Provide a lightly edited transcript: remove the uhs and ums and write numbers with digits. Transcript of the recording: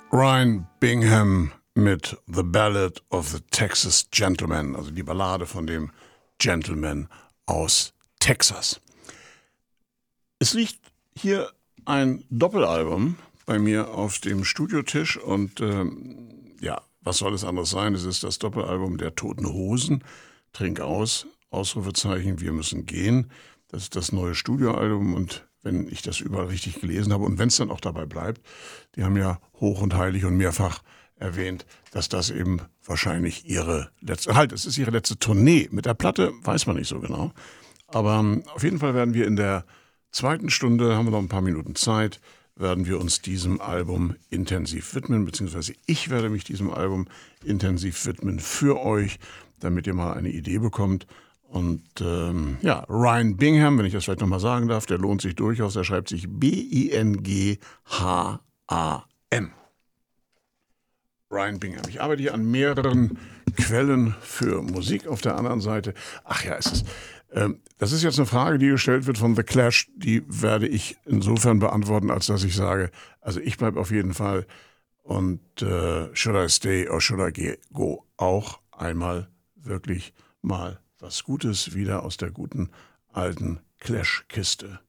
Ryan Bingham mit The Ballad of the Texas Gentleman, also die Ballade von dem Gentleman aus Texas. Es liegt hier ein Doppelalbum bei mir auf dem Studiotisch und was soll es anderes sein? Es ist das Doppelalbum der Toten Hosen. Trink aus, Ausrufezeichen, wir müssen gehen. Das ist das neue Studioalbum und wenn ich das überall richtig gelesen habe und wenn es dann auch dabei bleibt, die haben ja hoch und heilig und mehrfach erwähnt, dass das eben wahrscheinlich es ist ihre letzte Tournee. Mit der Platte weiß man nicht so genau. Aber auf jeden Fall werden wir in der zweiten Stunde, haben wir noch ein paar Minuten Zeit, werden wir uns diesem Album intensiv widmen, beziehungsweise ich werde mich diesem Album intensiv widmen für euch, damit ihr mal eine Idee bekommt. Und Ryan Bingham, wenn ich das vielleicht nochmal sagen darf, der lohnt sich durchaus. Er schreibt sich Bingham. Ryan Bingham. Ich arbeite hier an mehreren Quellen für Musik auf der anderen Seite. Das ist jetzt eine Frage, die gestellt wird von The Clash. Die werde ich insofern beantworten, als dass ich sage, also ich bleibe auf jeden Fall und Should I Stay or Should I Go auch einmal wirklich mal was Gutes wieder aus der guten alten Clash-Kiste.